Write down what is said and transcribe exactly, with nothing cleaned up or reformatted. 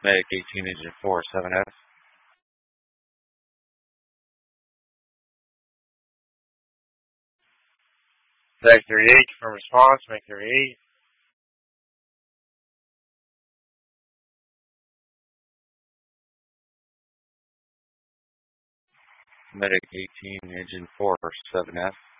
Medic eighteen, Engine four, seven F. Medic thirty-eight, confirm response. Medic thirty-eight. Medic eighteen, Engine four, seven F.